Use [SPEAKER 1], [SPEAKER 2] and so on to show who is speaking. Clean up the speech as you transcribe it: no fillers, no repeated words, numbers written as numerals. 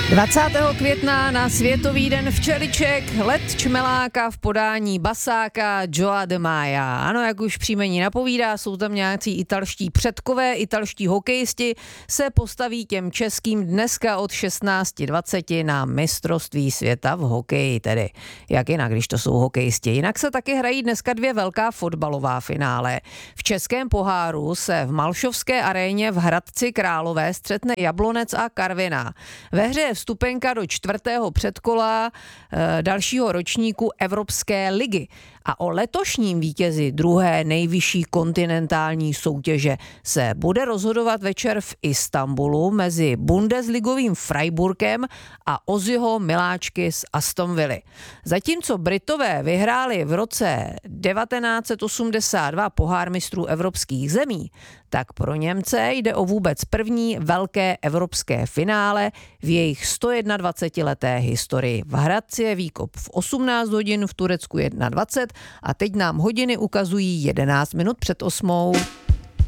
[SPEAKER 1] 20. května na Světový den včeliček let čmeláka v podání basáka Joa de Maia. Ano, jak už příjmení napovídá, jsou tam nějací italští předkové, italští hokejisti se postaví těm českým dneska od 16:20 na mistrovství světa v hokeji. Tedy jak jinak, když to jsou hokejisti. Jinak se taky hrají dneska dvě velká fotbalová finále. V českém poháru se v Malšovské aréně v Hradci Králové střetne Jablonec a Karviná. Ve hře je vstupenka do čtvrtého předkola dalšího ročníku Evropské ligy. A o letošním vítězi druhé nejvyšší kontinentální soutěže se bude rozhodovat večer v Istanbulu mezi bundesligovým Freiburgem a Ozzyho miláčky z Aston Villy. Zatímco Britové vyhráli v roce 1982 pohár mistrů evropských zemí, tak pro Němce jde o vůbec první velké evropské finále v jejich 121leté historii. V Hradci je výkop v 18 hodin, v Turecku 21 a teď nám hodiny ukazují 11 minut před 8.